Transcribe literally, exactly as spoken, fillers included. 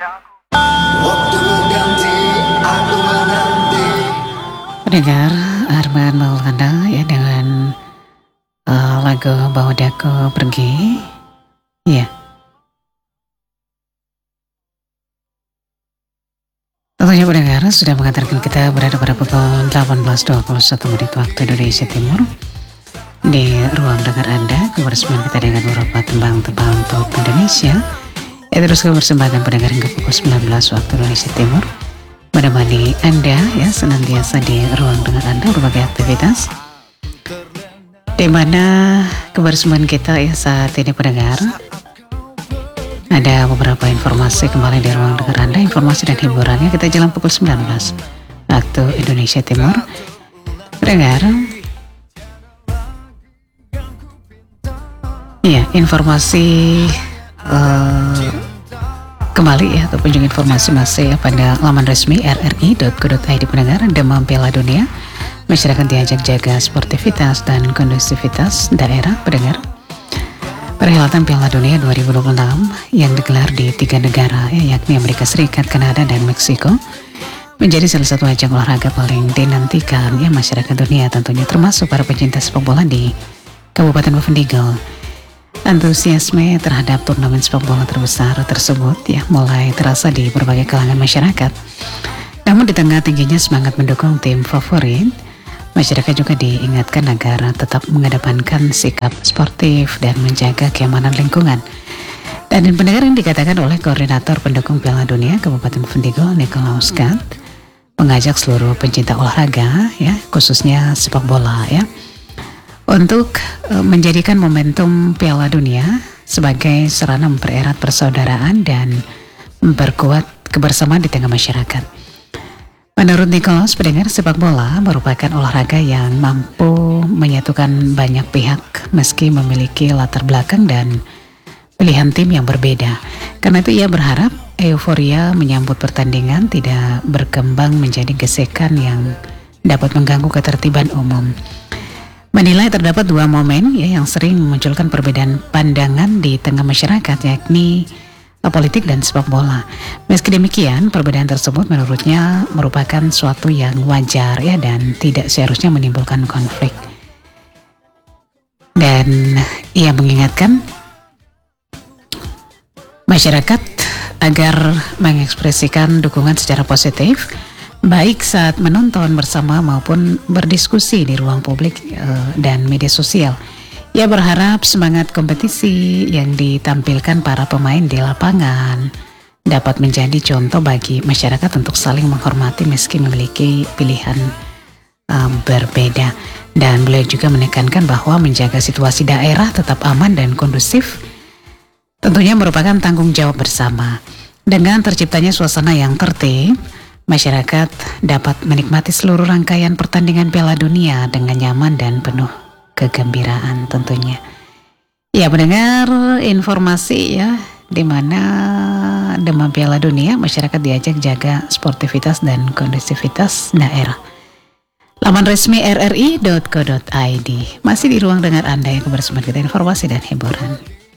Pendengar, Arman Maulana ya dengan uh, lagu Bawa Daku Pergi. Ya. Tentunya pendengar sudah mengantarkan kita berada pada pukul delapan belas dua puluh satu menit waktu Indonesia Timur. Di ruang dengar Anda, kebersamaan kita dengan beberapa tembang-tembang untuk Indonesia. Ya, terus kebersamaan pendengar hingga pukul sembilan belas waktu Indonesia Timur. Menemani Anda ya senantiasa di ruang dengar Anda berbagai aktivitas. Di mana kebersamaan kita ya saat ini pendengar. Ada beberapa informasi kembali di ruang dengar Anda, informasi dan hiburannya kita jalan pukul sembilan belas waktu Indonesia Timur. Pendengar. Iya, informasi uh, kembali ya atau kunjung informasi masih ya pada laman resmi r r i dot co dot i d pendengar. Demam Piala Dunia, masyarakat diajak jaga sportivitas dan kondusivitas daerah pendengar. Perhelatan Piala Dunia dua ribu dua puluh enam yang digelar di tiga negara ya, yakni Amerika Serikat, Kanada, dan Meksiko menjadi salah satu ajang olahraga paling dinantikan ya masyarakat dunia, tentunya termasuk para pecinta sepak bola di Kabupaten Boven Digel. Antusiasme terhadap turnamen sepak bola terbesar tersebut ya mulai terasa di berbagai kalangan masyarakat. Namun di tengah tingginya semangat mendukung tim favorit, masyarakat juga diingatkan agar tetap mengedepankan sikap sportif dan menjaga keamanan lingkungan. Dan pendengar yang dikatakan oleh Koordinator Pendukung Piala Dunia Kabupaten Boven Digel, Nikolaus Gat, mengajak seluruh pencinta olahraga ya, khususnya sepak bola ya, untuk uh, menjadikan momentum Piala Dunia sebagai sarana mempererat persaudaraan dan memperkuat kebersamaan di tengah masyarakat. Menurut Nicholas, pendengar, sepak bola merupakan olahraga yang mampu menyatukan banyak pihak meski memiliki latar belakang dan pilihan tim yang berbeda. Karena itu ia berharap euforia menyambut pertandingan tidak berkembang menjadi gesekan yang dapat mengganggu ketertiban umum. Menilai terdapat dua momen ya yang sering memunculkan perbedaan pandangan di tengah masyarakat, yakni politik dan sepak bola. Meski demikian, perbedaan tersebut menurutnya merupakan suatu yang wajar ya dan tidak seharusnya menimbulkan konflik. Dan ia mengingatkan masyarakat agar mengekspresikan dukungan secara positif, baik saat menonton bersama maupun berdiskusi di ruang publik uh, dan media sosial. Ia berharap semangat kompetisi yang ditampilkan para pemain di lapangan dapat menjadi contoh bagi masyarakat untuk saling menghormati meski memiliki pilihan uh, berbeda. Dan beliau juga menekankan bahwa menjaga situasi daerah tetap aman dan kondusif tentunya merupakan tanggung jawab bersama. Dengan terciptanya suasana yang tertib, masyarakat dapat menikmati seluruh rangkaian pertandingan Piala Dunia dengan nyaman dan penuh kegembiraan tentunya. Ya, mendengar informasi ya di mana demam Piala Dunia, masyarakat diajak jaga sportivitas dan kondusivitas daerah. Laman resmi r r i dot co dot i d. Masih di ruang dengar Anda yang kebersamaan kita, informasi dan hiburan.